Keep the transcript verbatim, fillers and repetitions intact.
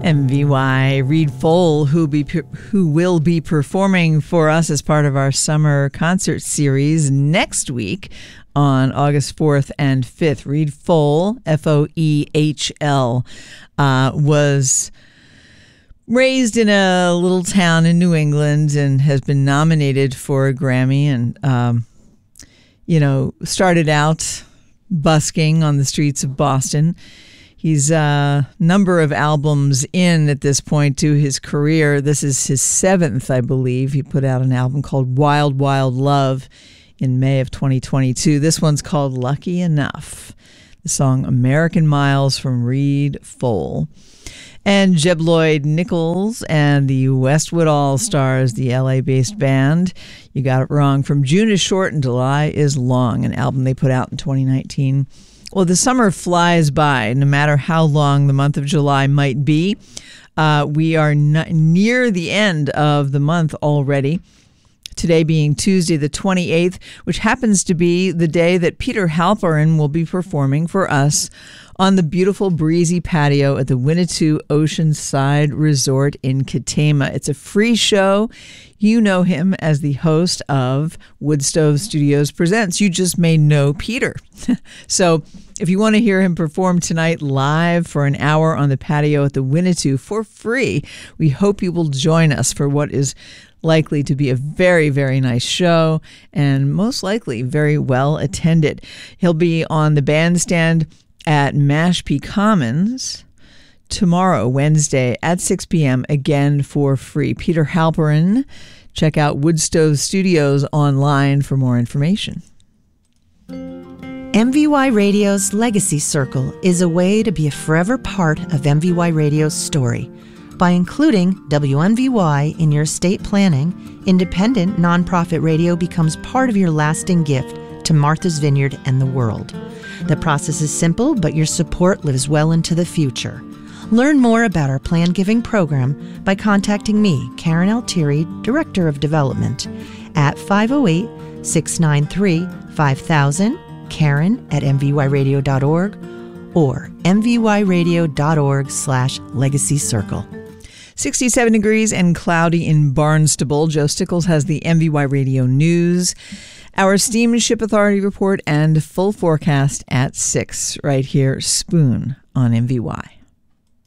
M V Y Reed Fohl, who be who will be performing for us as part of our summer concert series next week on August fourth and fifth. Reed Fohl, F O E H L, uh, was raised in a little town in New England and has been nominated for a Grammy, and um, you know, started out busking on the streets of Boston. He's a number of albums in at this point to his career. This is his seventh, I believe. He put out an album called Wild Wild Love in May of twenty twenty-two. This one's called Lucky Enough. The song American Miles from Reed Fohl. And Jeb Lloyd Nichols and the Westwood All-Stars, the L A-based band. You got it wrong. From June is Short and July is Long, an album they put out in twenty nineteen. Well, the summer flies by, no matter how long the month of July might be. Uh, we are n- near the end of the month already. Today being Tuesday the twenty-eighth, which happens to be the day that Peter Halperin will be performing for us on the beautiful breezy patio at the Winnetou Oceanside Resort in Katama. It's a free show. You know him as the host of Woodstove Studios Presents. You just may know Peter. So if you want to hear him perform tonight live for an hour on the patio at the Winnetou for free, we hope you will join us for what is likely to be a very, very nice show and most likely very well attended. He'll be on the bandstand at Mashpee Commons tomorrow, Wednesday at six p.m., again for free. Peter Halperin. Check out Woodstove Studios online for more information. M V Y Radio's Legacy Circle is a way to be a forever part of M V Y Radio's story. By including W M V Y in your estate planning, independent nonprofit radio becomes part of your lasting gift to Martha's Vineyard and the world. The process is simple, but your support lives well into the future. Learn more about our Plan Giving program by contacting me, Karen Altieri, Director of Development, at five oh eight, six nine three, five thousand, Karen at m v y radio dot org, or m v y radio dot org slash legacy circle. sixty-seven degrees and cloudy in Barnstable. Joe Stickles has the M V Y Radio News, our Steamship Authority report, and full forecast at six right here, Spoon on M V Y.